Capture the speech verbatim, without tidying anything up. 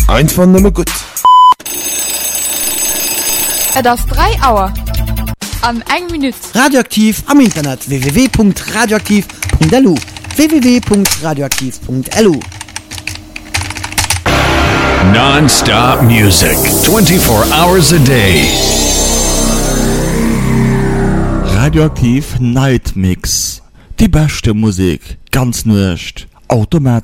Einfach nur gut. Das drei Auer an eng Minute. Radioaktiv am Internet w w w punkt radioaktiv punkt l u w w w punkt radioaktiv punkt l u. Non-stop music twenty-four hours a day. Radioaktiv Night Mix. Die beste Musik, ganz nüscht, automatisch.